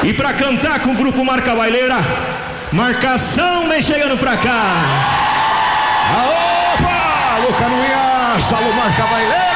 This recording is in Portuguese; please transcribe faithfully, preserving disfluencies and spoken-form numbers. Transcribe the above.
E pra cantar com o grupo Marca Baileira, Marcação vem chegando pra cá. Opa! Luca Nunhas, alô Marca Baileira.